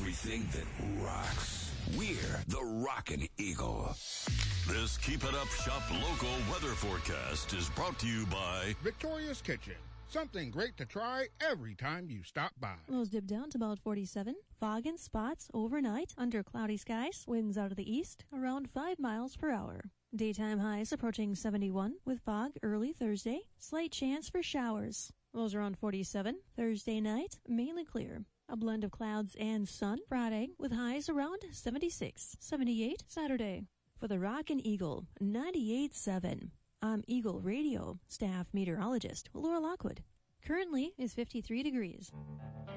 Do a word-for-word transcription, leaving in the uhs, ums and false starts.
everything that rocks. We're the Rockin' Eagle. This Keep It Up Shop local weather forecast is brought to you by Victoria's Kitchen. Something great to try every time you stop by. Lows dip down to about forty-seven. Fog in spots overnight under cloudy skies. Winds out of the east around five miles per hour. Daytime highs approaching seventy-one with fog early Thursday. Slight chance for showers. Lows around forty-seven. Thursday night, mainly clear. A blend of clouds and sun Friday with highs around seventy-six. seventy-eight Saturday. For the Rockin' Eagle, ninety-eight point seven. I'm Eagle Radio staff meteorologist Laura Lockwood. Currently is fifty-three degrees.